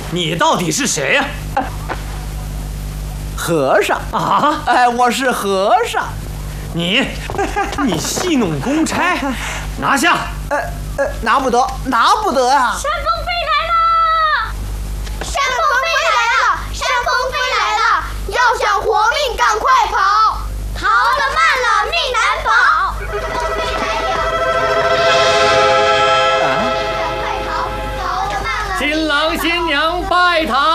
你到底是谁呀？ 和尚啊！ 哎，我是和尚。 你戏弄公差，拿下！ 拿不得，拿不得啊！ 山峰飞来了！山峰飞来了！山峰飞来了！要想活命，赶快跑！逃得慢了，命难保。山峰飞来了！赶快逃！逃得慢了。 新郎新娘拜堂。